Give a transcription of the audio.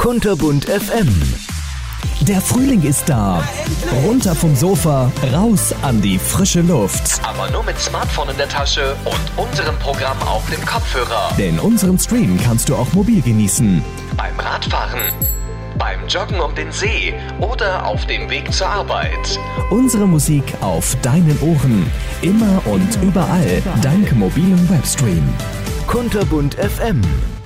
Kunterbunt FM. Der Frühling ist da. Runter vom Sofa, raus an die frische Luft. Aber nur mit Smartphone in der Tasche und unserem Programm auf dem Kopfhörer. Denn unseren Stream kannst du auch mobil genießen. Beim Radfahren, beim Joggen um den See oder auf dem Weg zur Arbeit. Unsere Musik auf deinen Ohren. Immer und überall dank mobilem Webstream. Kunterbunt FM.